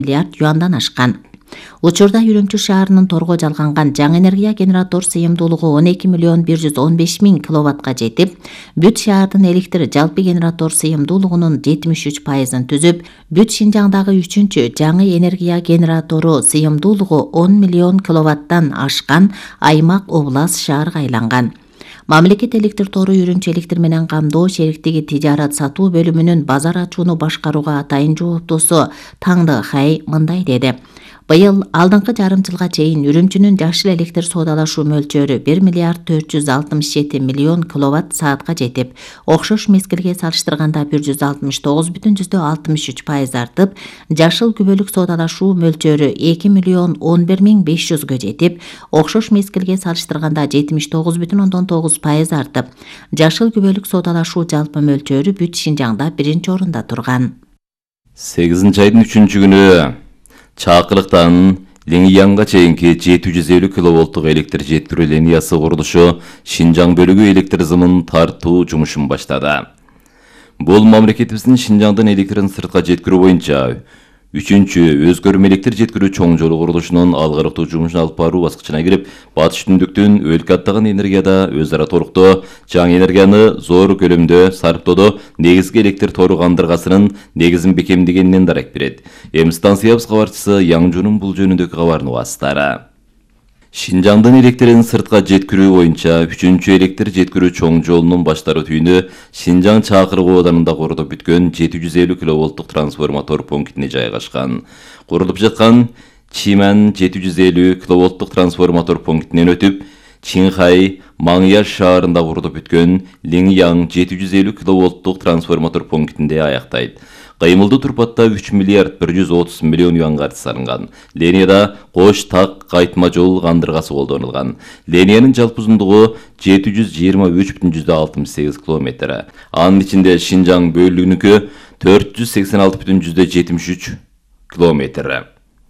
миллиард юандан ашкан. Учурда Үрүмчү шаарынын торго жалганган жаңы энергия генератор сыйымдуулугу 12 миллион 115 миң киловаттка жетип, бүт шаардын электр жалпы генератор сыйымдуулугунун 73%-ын түзүп, бүт Шинжаңдагы 3-чү жаңы энергия генератору сыйымдуулугу 10 миллион киловаттан ашкан аймак область шаарга айланган. Мамлекет электр тору Үрүмчү электр менен камдоо шериктиги тижарат сатуу бөлүмүнүн базар ачууну башкарууга атайын жооптусу Таңды Хай мындай деди. Быйыл алдыңкы жарым жылга чейин Үрүмчүнүн жашыл электр соодалашуу мөлчөрү 1 миллиард 467 миллион киловатт саатка жетип, окшош мезгилге салыштырганда 169,63% артып, жашыл күбөлүк соодалашуу мөлчөрү 2 миллион 11 миң 500гө жетип, окшош мезгилге салыштырганда 79,9% артып, жашыл күбөлүк соодалашуу жалпы мөлчөрү бүт Шинжаңда 1-орунда турган. 8-айдын 3-күнү Чакырыктан Леңиянга чейинки 750 киловолттук электр жеткирүү линиясы курулушу Шинжаң бөлүгү электр зымын тартуу жумушун баштады. Бул мамлекетибиздин Шинжаңдын электрин сыртка жеткирүү боюнча 3-чү өзгөрмө электр жеткирүү чоң жолу курулушунун алгарыктуу жумушун алып баруу баскычына кирип, батыш түндүктүн өлкө аттаган энергияда өз ара толуктоо, жаңы энергияны зор көлөмдө сарптоодо негизги электр тору кандыргасынын негизин бекемдегенинен дарек берет. Эми станциябыз кабарчысы Яңжунун бул жөнүндөгү кабарын угастары. Шинжаңдын электрин сыртка жеткирүү боюнча 3-чү электр жеткирүү чоң жолунун баштары түйүнү Шинжаң Чакырык ооданында курулуп бүткөн 750 киловолттук трансформатор пунктине жайгашкан. Курулуп жаткан Чиман 750 киловолттук трансформатор пунктинен өтүп, Чинхай Маңяш шаарында курулуп бүткөн Леңияң 750 киловолттук трансформатор пунктинде аяктайт. Кыймылдуу турпатта 3 миллиард 130 миллион юанга салынган. Линияда кош так кайтма жол кандыргасы колдонулган. Линиянын жалпы узундугу 723,68 километр. Анын ичинде Шинжаң бөлүгүнүкү 486,73 километр.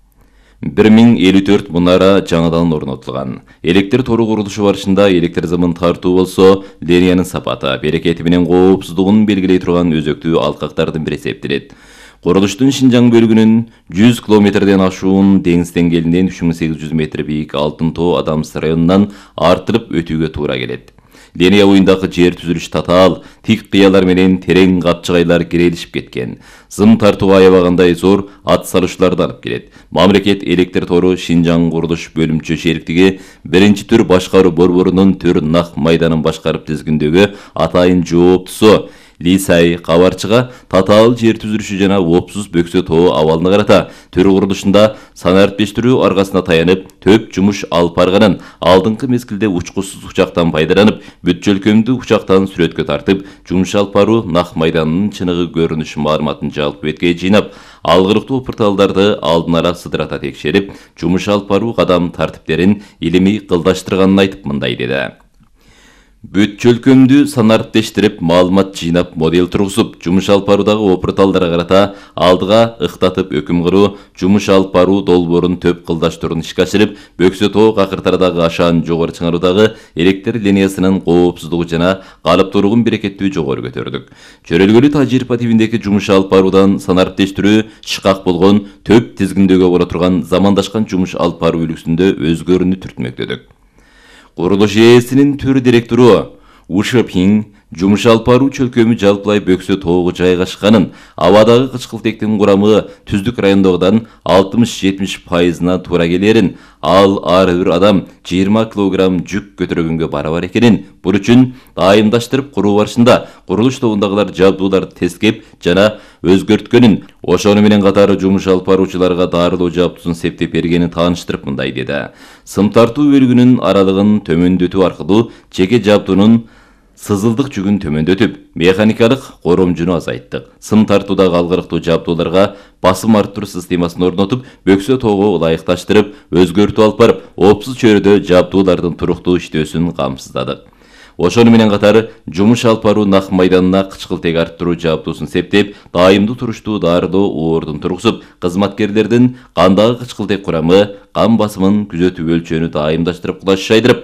1054 мунара жаңыдан орнотулган. Электр тору курулушу барышында электр зымын тартуу болсо, линиянын сапаты, берекети менен коопсуздугун белгилей турган өзөктүү алкактардын бири эсептелет. Курулуштун Шинжаң бөлүгүнүн 100 километрден ашуун деңиз деңгээлинен 3800 метр бийик Алтын тоо Адамс районунан артырып өтүүгө туура келет. Линия боюндагы жер түзүлүш татаал, тик кыялар менен терең капчыгайлар кирелишип кеткен. Зым тартууга аябагандай зор ат салыштарды алып келет. Мамлекет электр тору Шинжаң курулуш бөлүмчө шериктиги 1-түр башкаруу борборунун төр нак майданын башкарып тизгиндөгү атайын жооптусу Лисай кабарчыга татаал жер түзүлүшү жана опсуз бөксө тоо абалына карата төр курулушунда санариптештирүү аргасына таянып төп жумуш алып барганын, алдыңкы мезгилде учкусуз учактан пайдаланып, бүт чөлкөмдүү учактан сүрөткө тартып, жумуш алып баруу нак майданынын чыныгы көрүнүш маалыматын жалпы бетке жыйнап, алгырыктуу порталдарды алдын ала сыдырата текшерип, жумуш алып баруу кадам тартиптерин илимий кылдаштырганын айтып мындай деди. Бүт чөлкөмдү санариптештирип, маалымат жыйнап, модель тургузуп, жумуш алып баруудагы опырталдарга карата алдыга ыктатып өкүм кыруу, жумуш алып баруу долбоорун төп кылдаштыруун ишке ашырып, бөксө тоо какыртардагы ашаан жогору чыңаруудагы электр линиясынын коопсуздугу жана калыптуулугун берекеттүү жогору көтөрдүк. Чөрөлгөлү тажрыйба тибиндеги жумуш алып баруудан санариптештирүү шыкак болгон, төп тизгиндөөгө боло турган замандашкан жумуш алып баруу үлгүсүндө өзгөрүүнү түртмөктөдүк. Курулуш ээсинин төр директору Ушепин жумуш алып баруу чөлкөмү жалпылай бөксө тоого жайгашканын, абадагы кычкылтектин курамы түздүк райондогудан 60-70%-на туура келерин, ал ар бир адам 20 килограмм жүк көтөргөнгө барабар экенин, бул үчүн дайымдаштырып куруу барышында курулуш тобундагылар жабдууларды тескеп жана өзгөрткөнүн, ошону менен катары жумуш алып баруучуларга дарылоо жабдуусын септеп бергенин тааныштырып мындай деди. Сым тартуу бөлүгүнүн аралыгын төмөндөтүү аркылуу жеке жабдуунун сызылдык жүгүн төмөндөтүп, механикалык коромжуну азайттык. Сым тартуудагы алгырыктуу жабдууларга басым арттыруу системасын орнотуп, бөксө тоого ылайыкташтырып, өзгөртүү алып барып, опсуз чөйрөдө жабдуулардын туруктуу иштөөсүн камсыздадык. Ошону менен катары жумуш алып баруу нак майданына кычкылтек арттыруу жабдуусын септеп, дайымдуу туруштуу дарылоо оордун тургузуп, кызматкерлердин кандагы кычкылтек курамы, кан басымын күзөтүү өлчөөнү дайымдаштырып кулаш шайдырып,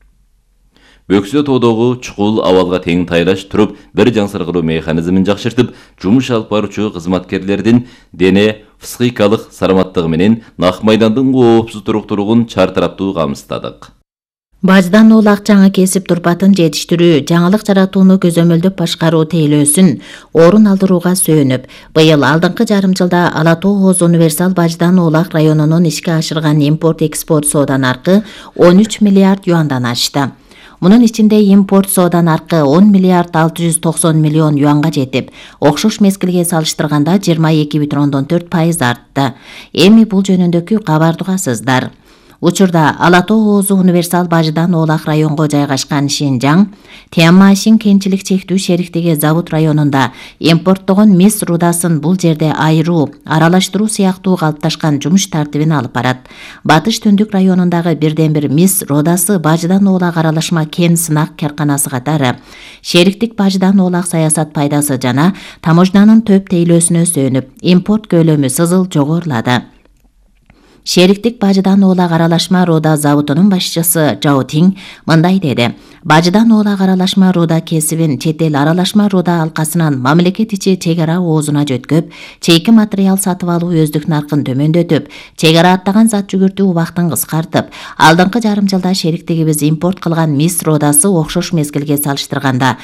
бөксө тоодогу чукул абалга тең тайлаш туруп, бир жаңсыргылуу механизмин жакшыртып, жумуш алып баруучу кызматкерлердин дене психикалык саламаттыгы менен нак майдандын коопсуз туруктуулугун чартараптуу камсыздадык. Баждан оолак жаңы кесип турпатын жетиштирүү, жаңылык жаратууну көзөмөлдөп башкаруу тейлөөсүн орун алдырууга сөөнүп, быйыл алдыңкы жарым жылда Ала Тоо ооз универсал баждан оолак районунун ишке ашырган импорт-экспорт соода наркы 13 миллиард юандан ашты. Мунун ичинде импорт соода наркы 10 миллиард 690 миллион юанга жетип, окшош мезгилге салыштырганда 22,4% артты. Эми бул жөнүндөгү кабарды угасыздар. Учурда Ала Тоо оозу универсал баждан оолак районго жайгашкан Шинжаң, Тянмашин кенчилик чектүү шериктиги Завут районунда импорттогон мис рудасын бул жерде айыруу, аралаштыруу сыяктуу калыпташкан жумуш тартибин алып барат. Батыш Түндүк районундагы бирден бир мис рудасы баждан оолак аралашма кен сынак карканасы катары шериктик баждан оолак саясат пайдасы жана таможнанын төп тейлөөсүнө сөөнүп, импорт көлөмү сызыл жогорулады. Шериктик баждан оолак аралашма руда заводунун башчысы Жао Тиң мындай деди: баждан оолак аралашма руда кесибин чет эл аралашма руда алкасынан мамлекет ичи чек ара оозуна жөткөп, чейки материал сатып алуу өздүк наркын төмөндөтүп, чек ара аттаган зат жүгүртүү убактын кыскартып, алдыңкы жарым жылда шериктигибиз импорт кылган мис рудасы окшош мезгилге салыштырганда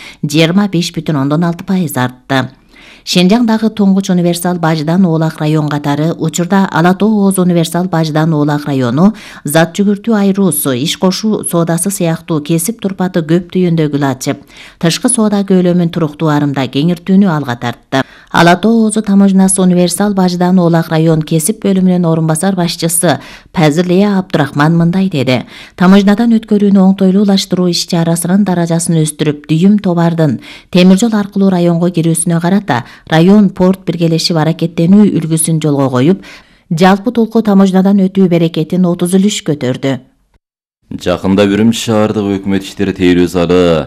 25,6% артты. Шинжаңдагы туңгуч универсал баждан оолак район катары учурда Ала Тоо ооз универсал баждан оолак району зат жүгүртүү айыруусу, иш кошуу соодасы сыяктуу кесип турпаты көп түйүндөгүл ачып, тышкы соода көлөмүн туруктуу арымда кеңиртүүнү алга тартты. Ала Тоо оозу таможнасы универсал баждан оолак район кесип бөлүмүнүн орун басар башчысы Пазилия Абдурахман мындай деди: таможнадан өткөрүүнү оңтойлуулаштыруу иш-чарасынын даражасын өстүрүп, дүйүм товардын темир жол аркылуу районго кирүүсүнө карата район порт биргелешип аракеттенүү үлгүсүн жолго коюп, жалпы толку таможнадан өтүү берекетин 30% көтөрдү. Жакында Үрүмчү шаардык өкмөт иштери тейлөө залы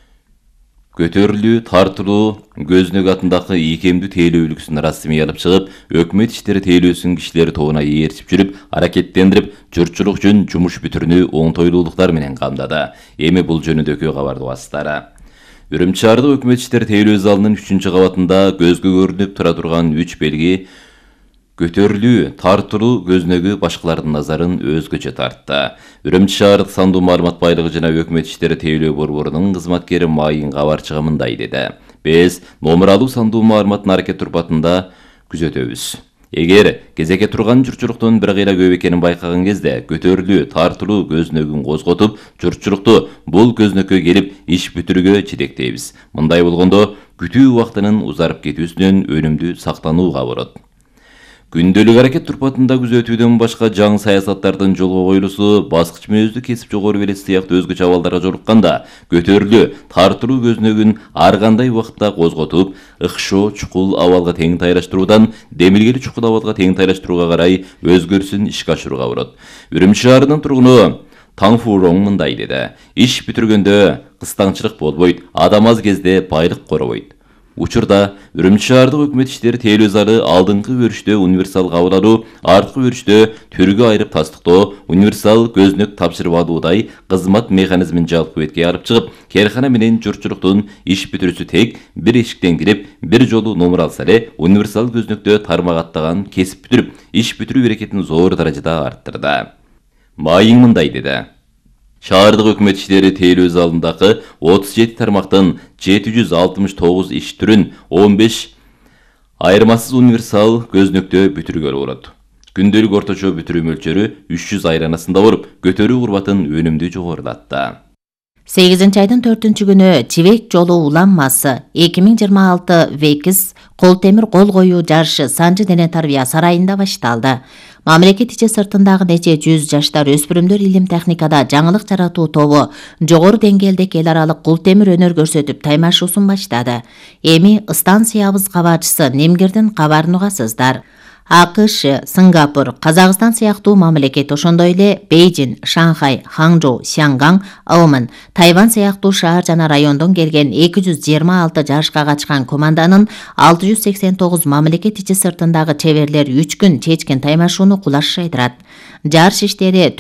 көтөрүлүү, тартылуу, көзнөк атындагы ийкемдүү тейлөө үлгүсүн расмий алып чыгып, өкмөт иштери тейлөөсүнүн кишилери тобуна ээрчип жүрүп, аракеттендирип, журтчулук үчүн жумуш бүтүрүнү оңтойлуулуктар менен камдады. Эми бул жөнүндөгү кабарды угасыздар. Үрүмчү шаардык өкмөт иштери тейлөө залынын 3-чү кабатында көзгө көрүнүп тура турган 3 белги көтөрүлүү, тартылуу көзнөгү башкалардын назарын өзгөчө тартты. Үрүмчү шаардык сандуу маалымат байлыгы жана өкмөт иштери тейлөө борборунун кызматкери Майын Кабарчыга мындай деди: биз номуралуу сандуу маалыматтын аракет турпатында күзөтөбүз. Эгер кезекке турган журтчулуктун бир кыйла көп экенин байкаган кезде көтөрүлүү, тартылуу көзнөгүн козготуп, журтчулукту бул көзнөккө келип иш бүтүрүүгө жетектейбиз. Мындай болгондо күтүү убактынын узарып кетүүсүнөн өнүмдүү сактанууга болот. Күндөлүк аракет турпатында күзөтүүдөн башка жаңы саясаттардын жолго коюлуусу баскыч мөөздү кесип жогору белес сыяктуу өзгөчө абалдарга жолукканда, көтөрүлүү, тартылуу көзнөгүн ар кандай убакта козготуп, ыкшоо чукул абалга тең тайраштыруудан демилгели чукул абалга тең тайраштырууга карай өзгөрүшүн ишке ашырууга болот. Үрүмчү шаарынын тургуну Таң Фуроң мындай деди: иш бүтүргөндө кыстаңчылык болбойт, адам аз кезде байлык коробойт. Учурда Үрүмчү шаардык өкмөт иштери тейлөө залы алдыңкы өрүштө универсал кабыл алуу, арткы өрүштө түргө айырып тастыктоо, универсал көзнөк тапшырып алуудай кызмат механизмин жалпы бетке алып чыгып, керкана менен журтчулуктун иш бүтүрүүсү тек бир эшиктен кирип, бир жолу номер алса эле универсал көзнөктө тармак аттаган кесип бүтүрүп, иш бүтүрүү берекетин зор даражада арттырды. Майын мындай деди: шаардык өкмөт иштери тейлөө залындагы 37 тармактын 769 иш түрүн 15 айырмасыз универсал көзнөктө бүтүрүүгө болот. Күндөлүк орточо бүтүрүү мөлчөрү 300 айранасында болуп, көтөрүү урбатын өнүмдүү жогорулатты. 8-айдын 4-күнү Чибек жолу уланмасы 2026 Векис кол темир кол коюу жарышы Санжы дене тарбия сарайында башталды. Мамлекет ичи сыртындагы нече 100 жаштар өспүрүмдөр илим техникада жаңылык жаратуу тобу жогору деңгээлдеги эл аралык кул темир өнөр көрсөтүп таймашуусун баштады. Эми станциябыз кабарчысы Немгирдин кабарын угасыздар. АКШ, Сингапур, Казакстан сыяктуу мамлекет, ошондой эле Бейжин, Шанхай, Ханчжоу, Сянган, Аомын, Тайвань сыяктуу шаар жана райондон келген 226 жарышка катышкан команданын 689 мамлекет ичи сыртындагы чеберлер 3 күн чечкен таймашууну кулаш жайдырат. Жарыш иштери